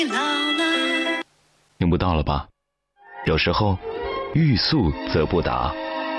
听不到了吧？有时候欲速则不达。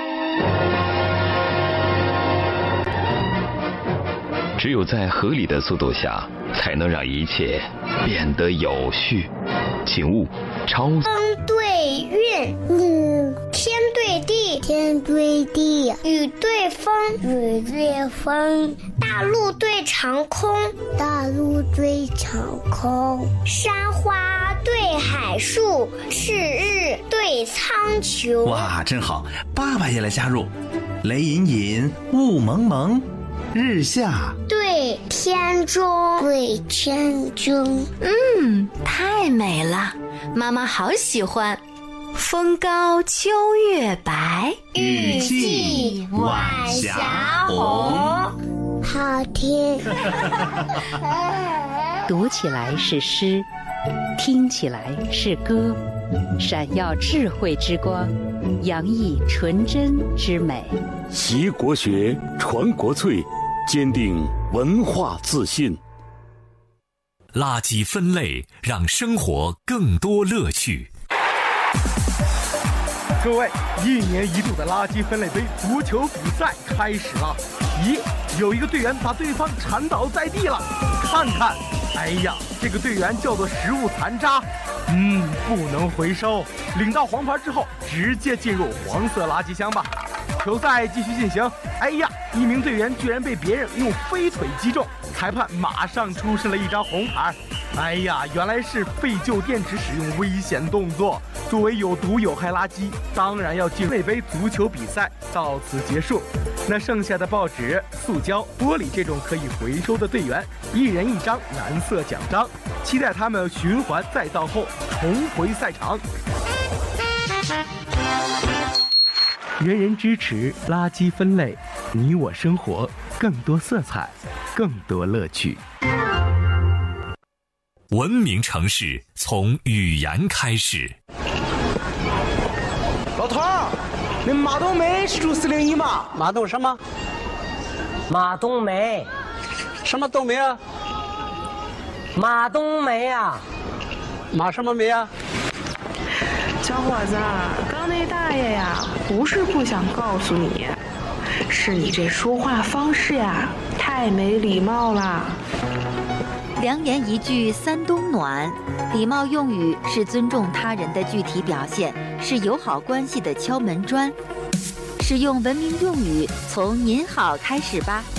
只有在合理的速度下，才能让一切变得有序。请勿超。 风对韵，天对地，天对地；雨对风，雨对风；大陆对长空，大陆对长空；山花对海树，赤日对苍穹。 哇，真好！爸爸也来加入。雷隐隐，雾蒙蒙，日下对天中，对天中。 太美了，妈妈好喜欢。风高秋月白， 雨霁晚霞红。好听。 读起来是诗，听起来是歌，闪耀智慧之光，洋溢纯真之美。 习国学，传国粹，坚定文化自信。 垃圾分类，让生活更多乐趣。 各位，一年一度的垃圾分类杯足球比赛开始了。咦，有一个队员把对方铲倒在地了，看看，哎呀，这个队员叫做食物残渣，不能回收，领到黄牌之后直接进入黄色垃圾箱吧。球赛继续进行，哎呀，一名队员居然被别人用飞腿击中，裁判马上出示了一张红牌。哎呀，原来是废旧电池使用危险动作。作为有毒有害垃圾，当然要进分类杯足球比赛到此结束。那剩下的报纸、塑胶、玻璃这种可以回收的队员，一人一张蓝色奖章，期待他们循环再造后重回赛场。人人支持垃圾分类，你我生活更多色彩，更多乐趣。 文明城市从语言开始。 老头儿，那马冬梅是住401吗？ 马冬什么？ 马冬梅。 什么冬梅啊？ 马冬梅啊。 马什么梅啊？ 小伙子，刚那大爷呀，不是不想告诉你，是你这说话方式呀，太没礼貌了。 良言一句三冬暖，礼貌用语是尊重他人的具体表现，是友好关系的敲门砖。使用文明用语，从您好开始吧。